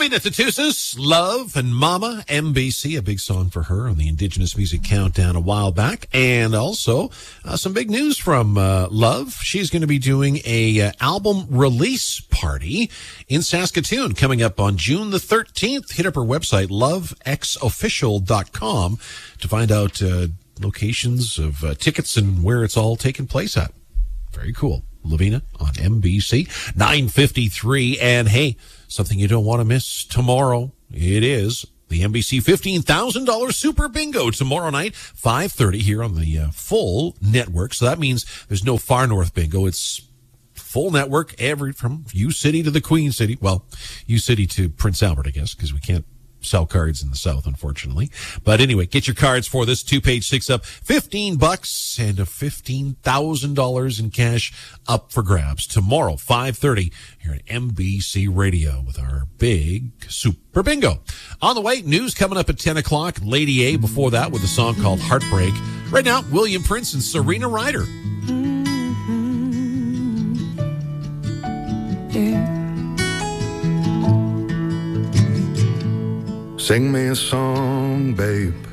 Lavina Tatousas, Love and Mama, MBC, a big song for her on the Indigenous Music Countdown a while back. And also some big news from Love. She's going to be doing a album release party in Saskatoon coming up on June the 13th. Hit up her website, lovexofficial.com, to find out locations of tickets and where it's all taking place at. Very cool. Lavina on MBC, 9:53. And hey, something you don't want to miss tomorrow. It is the NBC $15,000 Super Bingo tomorrow night, 5:30 here on the full network. So that means there's no Far North Bingo. It's full network, from U City to the Queen City. Well, U City to Prince Albert, I guess, because we can't sell cards in the South, unfortunately. But anyway, get your cards for this 2-page 6-up, $15 and a $15,000 in cash up for grabs tomorrow, 5:30 here at MBC Radio with our big Super Bingo. On the way, news coming up at 10 o'clock. Lady A before that with a song called Heartbreak. Right now, William Prince and Serena Ryder. Yeah. Sing me a song, babe.